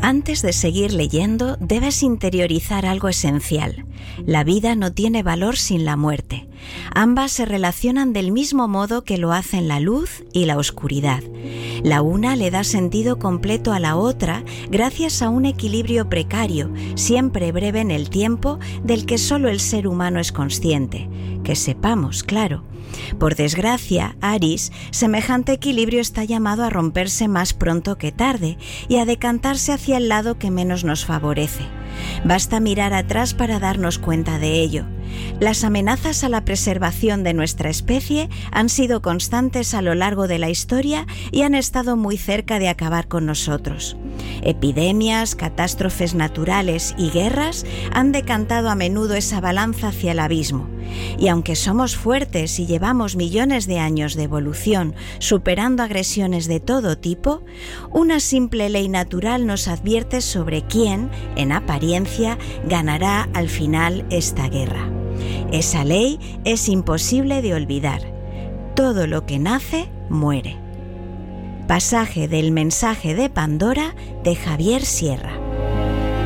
Antes de seguir leyendo, debes interiorizar algo esencial. La vida no tiene valor sin la muerte. Ambas se relacionan del mismo modo que lo hacen la luz y la oscuridad. La una le da sentido completo a la otra gracias a un equilibrio precario, siempre breve en el tiempo, del que solo el ser humano es consciente. Que sepamos, claro. Por desgracia, Aris, semejante equilibrio está llamado a romperse más pronto que tarde y a decantarse hacia el lado que menos nos favorece. Basta mirar atrás para darnos cuenta de ello. Las amenazas a la preservación de nuestra especie han sido constantes a lo largo de la historia y han estado muy cerca de acabar con nosotros. Epidemias, catástrofes naturales y guerras han decantado a menudo esa balanza hacia el abismo. Y aunque somos fuertes y llevamos millones de años de evolución superando agresiones de todo tipo, una simple ley natural nos advierte sobre quién, en apariencia, ganará al final esta guerra. Esa ley es imposible de olvidar. Todo lo que nace, muere. Pasaje del Mensaje de Pandora de Javier Sierra.